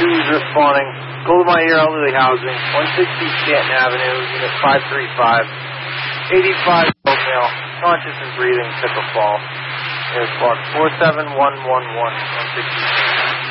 Who's responding? Goldmeier Elderly Housing, 160 Stanton Avenue, Unit 535, 85 male, conscious and breathing, took a fall. Respond 47111, 160.